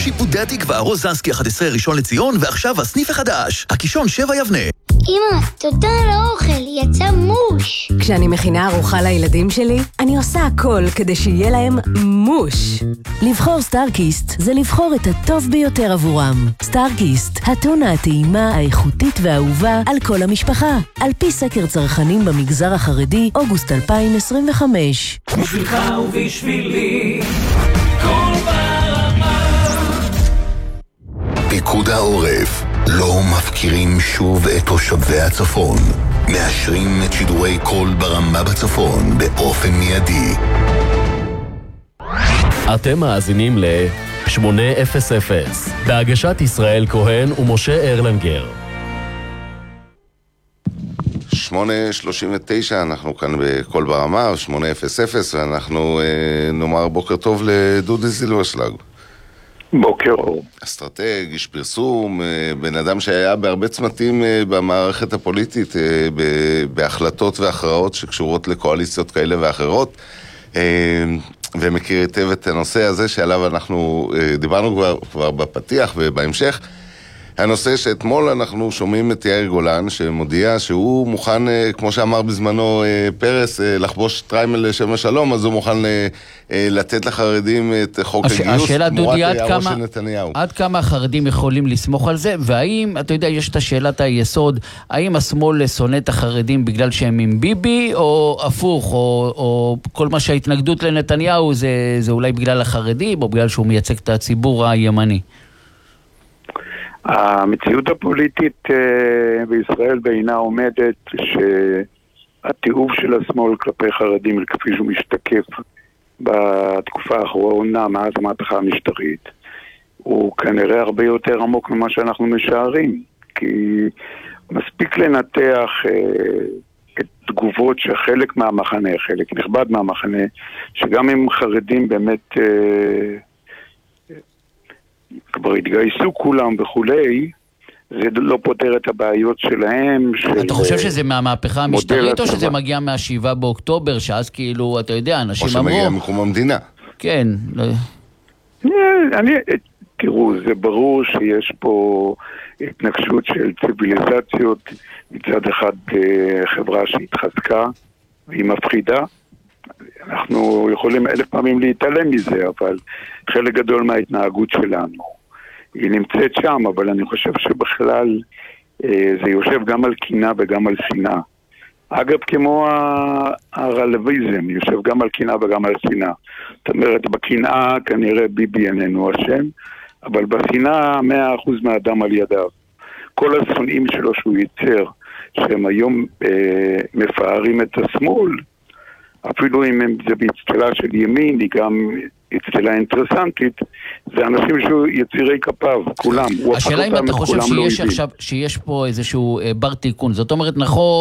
שיפודי התקווה, רוזנסקי 11 ראשון לציון, ועכשיו הסניף החדש, הקישון 7 יבנה. אמא, תודה על האוכל, יצא מוש. כשאני מכינה ארוחה לילדים שלי, אני עושה הכל כדי שיהיה להם מוש. לבחור סטארקיסט זה לבחור את הטוב ביותר עבורם. סטארקיסט, הטונה הטעימה, האיכותית והאהובה על כל המשפחה. על פי סקר צרכנים במגזר החרדי, אוגוסט 2025. בשבילך ובשבילי, כל ברמה. פיקוד העורף, לא מפקירים שוב את תושבי הצפון. מאשרים את שידורי כל ברמה בצפון באופן מיידי. אתם מאזינים ל-800 בהגשת ישראל כהן ומשה ארלנגר. 8:39, אנחנו כאן בכל ברמה, 8:00, ואנחנו נאמר בוקר טוב לדודי זילברשלג. בוקר אור. אסטרטג, איש פרסום, בן אדם שהיה בהרבה צמתים במערכת הפוליטית, בהחלטות והכרעות שקשורות לקואליציות כאלה ואחרות, ומכיר היטב את הנושא הזה שעליו אנחנו דיברנו כבר בפתיח ובהמשך. הנושא שאתמול אנחנו שומעים את יאיר גולן שמודיע שהוא מוכן, כמו שאמר בזמנו פרס, לחבוש טריימל לשם השלום, אז הוא מוכן לתת לחרדים את חוק הגיוס תמורת היערו של נתניהו. עד כמה החרדים יכולים לסמוך על זה, והאם, אתה יודע, יש את השאלת היסוד, האם השמאל שונא את החרדים בגלל שהם עם ביבי, או הפוך, או כל מה שההתנגדות לנתניהו זה אולי בגלל החרדים, או בגלל שהוא מייצג את הציבור הימני? המציאות הפוליטית בישראל בעינה עומדת שהתיעוב של השמאל כלפי חרדים, כפי שהוא משתקף בתקופה האחרונה מאז המהפכה המשטרית, הוא כנראה הרבה יותר עמוק ממה שאנחנו משערים, כי מספיק לנתח את תגובות שחלק מהמחנה, חלק נכבד מהמחנה, שגם אם חרדים באמת כבר התגייסו כולם וכולי, זה לא פותר את הבעיות שלהם. אתה חושב שזה מהמהפכה המשטרית, או שזה מגיע מה7 באוקטובר, שאז כאילו, אתה יודע, אנשים אמרו... או שמגיע מקום המדינה. כן. תראו, זה ברור שיש פה התנגשות של ציביליזציות, מצד אחד חברה שהתחזקה והיא מפחידה, אנחנו יכולים 1000 פעמים להתעלם מזה, אבל חלק גדול מההתנהגות שלנו היא נמצאת שם, אבל אני חושב שבכלל זה יושב גם על קינה וגם על שנאה. אגב, כמו הרלוויזם, יושב גם על קינה וגם על שנאה. זאת אומרת, בקנאה כנראה ביבי איננו אשם, אבל בשנאה 100% מהאדם על ידיו. כל השונאים שלו שהוא ייצר, שהם היום מפארים את השמאל, אפילו אם זה באצטלה של ימין, היא גם אצטלה אינטרסנטית, זה אנשים שהוא יצירי כפיו, כולם. השאלה אם אתה חושב שיש פה איזשהו בר תיקון, זאת אומרת נכון,